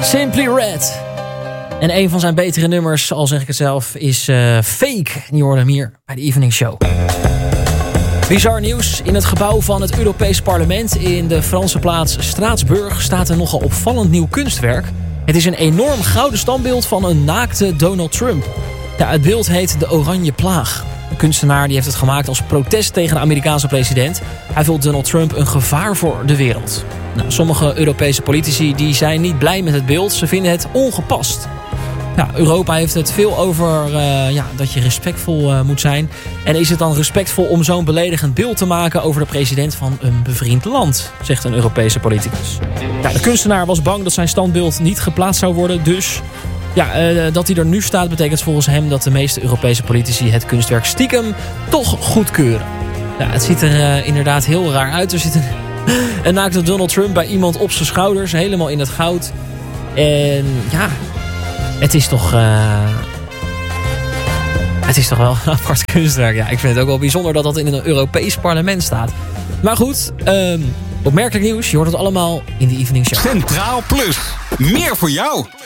Simply Red. En een van zijn betere nummers, al zeg ik het zelf, is Fake. En je hoorde hem hier bij de Evening Show. Bizar nieuws. In het gebouw van het Europees Parlement in de Franse plaats Straatsburg staat een nogal opvallend nieuw kunstwerk. Het is een enorm gouden standbeeld van een naakte Donald Trump. Ja, het beeld heet de Oranje Plaag. De kunstenaar die heeft het gemaakt als protest tegen de Amerikaanse president. Hij vond Donald Trump een gevaar voor de wereld. Nou, sommige Europese politici die zijn niet blij met het beeld. Ze vinden het ongepast. Ja, Europa heeft het veel over dat je respectvol moet zijn. En is het dan respectvol om zo'n beledigend beeld te maken over de president van een bevriend land, zegt een Europese politicus. Ja, de kunstenaar was bang dat zijn standbeeld niet geplaatst zou worden. Dus dat hij er nu staat betekent volgens hem dat de meeste Europese politici het kunstwerk stiekem toch goedkeuren. Ja, het ziet er inderdaad heel raar uit. Er zit een naakte Donald Trump bij iemand op zijn schouders, helemaal in het goud. En ja, het is toch wel een apart kunstwerk. Ja, ik vind het ook wel bijzonder dat dat in een Europees parlement staat. Maar goed, opmerkelijk nieuws. Je hoort het allemaal in de Evening Show. Centraal Plus. Meer voor jou.